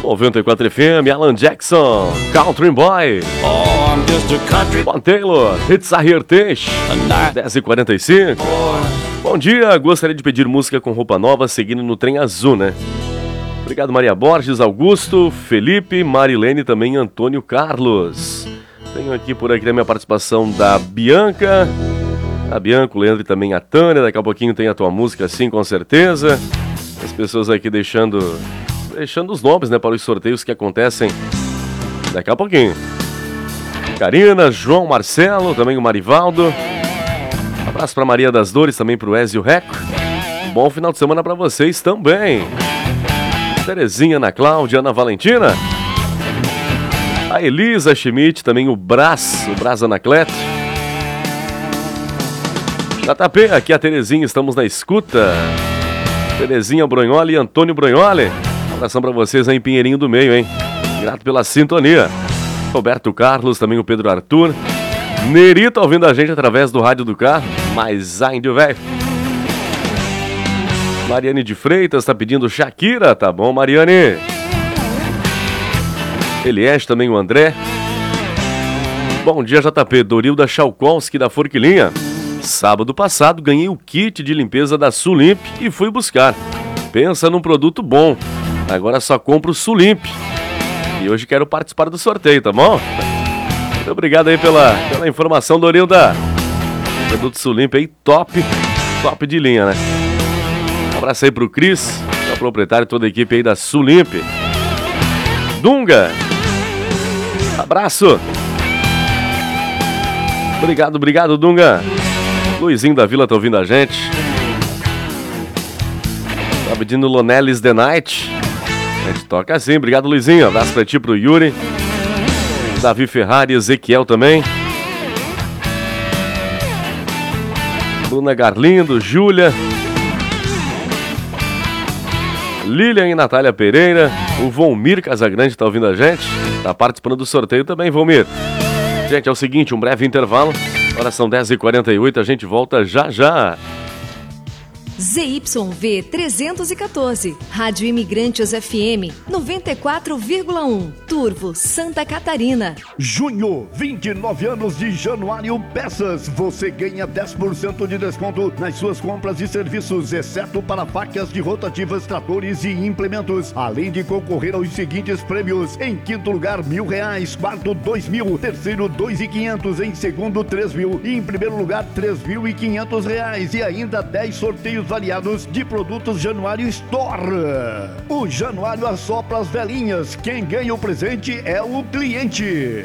94 FM, Alan Jackson, Country Boy. Oh, I'm just a country Bon Taylor, It's a Heritage, 10h45. Bom dia, gostaria de pedir música com roupa nova, seguindo no trem azul, né? Obrigado, Maria Borges, Augusto, Felipe, Marilene, também Antônio Carlos. Tenho aqui por aqui a minha participação da Bianca. A Bianca, o Leandro e também a Tânia. Daqui a pouquinho tem a tua música, sim, com certeza. As pessoas aqui deixando os nomes, né, para os sorteios que acontecem daqui a pouquinho. Karina, João Marcelo, também o Marivaldo. Abraço para Maria das Dores, também para o Ezio Reco. Bom final de semana para vocês também. Terezinha, Ana Cláudia, Ana Valentina. A Elisa Schmidt, também o Brás Anacleto. JP, aqui a Terezinha, estamos na escuta. Terezinha Bronholi e Antônio Bronholi. Um abração pra vocês aí em Pinheirinho do Meio, hein? Grato pela sintonia. Roberto Carlos, também o Pedro Arthur. Nerita ouvindo a gente através do rádio do carro. Mais índio, velho. Mariane de Freitas tá pedindo Shakira. Tá bom, Mariane. Elieste, também o André. Bom dia, JP. Dorilda Chalkowski da Forquilinha. Sábado passado ganhei o kit de limpeza da Sulimp e fui buscar. Pensa num produto bom. Agora só compro o Sulimp. E hoje quero participar do sorteio, tá bom? Muito obrigado aí pela informação, Dorilda. O produto Sulimp aí top de linha, né? Um abraço aí pro Cris, que é o proprietário e toda a equipe aí da Sulimp. Dunga. Abraço. Obrigado, Dunga. Luizinho da Vila tá ouvindo a gente. Tá pedindo Lonelis The Night. A gente toca assim. Obrigado, Luizinho. Abraço pra ti, pro Yuri. Davi Ferrari, Ezequiel também. Bruna Garlindo, Júlia. Lilian e Natália Pereira. O Volmir Casagrande tá ouvindo a gente. Tá participando do sorteio também, Volmir. Gente, é o seguinte, um breve intervalo. Agora são 10h48, a gente volta já. ZYV 314, Rádio Imigrantes FM 94,1, Turvo, Santa Catarina. Junho, 29 anos de Januário Peças. Você ganha 10% de desconto nas suas compras e serviços, exceto para facas de rotativas, tratores e implementos. Além de concorrer aos seguintes prêmios: em quinto lugar, R$1.000, quarto, R$2.000, terceiro, R$2.500, em segundo, R$3.000 e em primeiro lugar, R$3.500 e ainda 10 sorteios variados de produtos Januário Store. O Januário assopra as velhinhas. Quem ganha o presente é o cliente.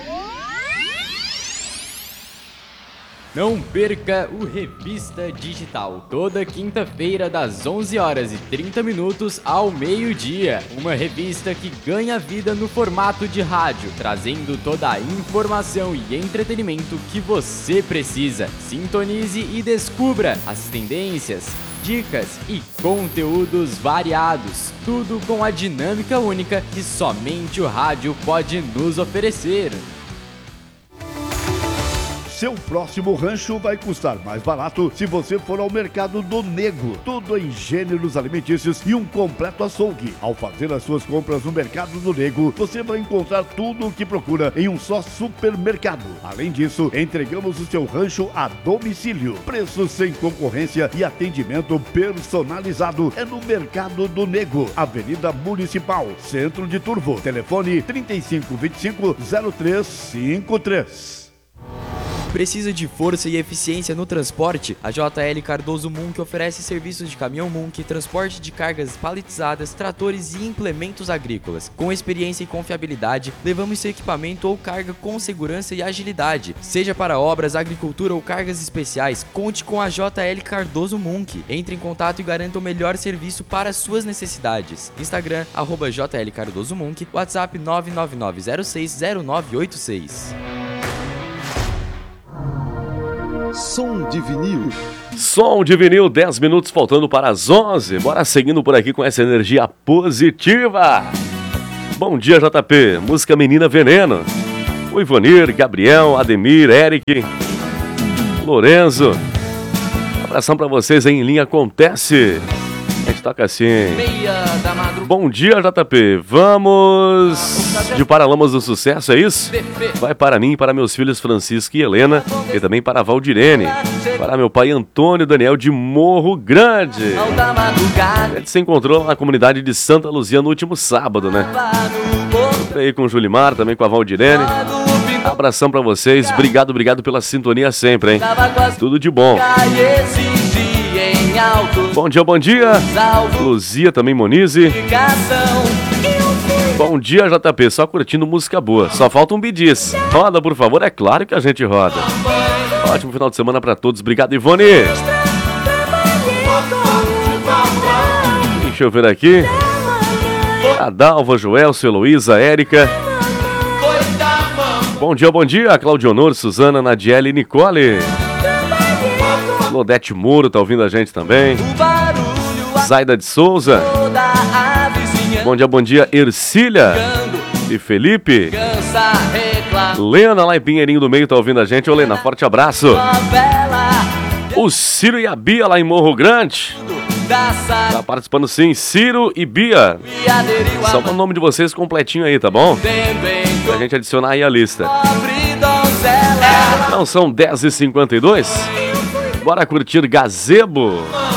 Não perca o Revista Digital, toda quinta-feira das 11h30 ao meio-dia. Uma revista que ganha vida no formato de rádio, trazendo toda a informação e entretenimento que você precisa. Sintonize e descubra as tendências, dicas e conteúdos variados, tudo com a dinâmica única que somente o rádio pode nos oferecer. Seu próximo rancho vai custar mais barato se você for ao Mercado do Nego. Tudo em gêneros alimentícios e um completo açougue. Ao fazer as suas compras no Mercado do Nego, você vai encontrar tudo o que procura em um só supermercado. Além disso, entregamos o seu rancho a domicílio. Preços sem concorrência e atendimento personalizado. É no Mercado do Nego, Avenida Municipal, Centro de Turvo. Telefone 3525-0353. Precisa de força e eficiência no transporte? A JL Cardoso Munk oferece serviços de caminhão Munk, transporte de cargas paletizadas, tratores e implementos agrícolas. Com experiência e confiabilidade, levamos seu equipamento ou carga com segurança e agilidade. Seja para obras, agricultura ou cargas especiais, conte com a JL Cardoso Munk. Entre em contato e garanta o melhor serviço para suas necessidades. Instagram, @JL Cardoso Munk, WhatsApp 999060986. Som de vinil, 10 minutos faltando para as 11. Bora seguindo por aqui com essa energia positiva. Bom dia, JP. Música Menina Veneno. O Ivonir, Gabriel, Ademir, Eric, Lorenzo. Abração para vocês aí em linha Acontece. A gente toca assim. Meia da madrugada. Bom dia, JP. Vamos de Paralamas do Sucesso, é isso? Vai para mim, para meus filhos Francisco e Helena, e também para Valdirene, para meu pai Antônio Daniel de Morro Grande. A gente se encontrou na comunidade de Santa Luzia no último sábado, né? Encontrei aí com o Julimar, também com a Valdirene. Abração pra vocês, obrigado pela sintonia sempre, hein? Tudo de bom. Bom dia. Luzia também, Monize. Bom dia, JP, só curtindo música boa. Só falta um bidis. Roda, por favor, é claro que a gente roda. Ótimo final de semana pra todos, obrigado, Ivone. Deixa eu ver aqui. Adalva, Joelso, Heloísa, Érica. Bom dia, Claudio Honor, Suzana, Nadiele e Nicole. Lodete Muro tá ouvindo a gente também. Zaida de Souza. Bom dia, Ercília e Felipe. Lena lá em Pinheirinho do Meio tá ouvindo a gente. Ô Lena, forte abraço. O Ciro e a Bia lá em Morro Grande. Tá participando sim, Ciro e Bia. Só com o nome de vocês completinho aí, tá bom? Pra gente adicionar aí a lista. Não são 10h52? Bora curtir Gazebo.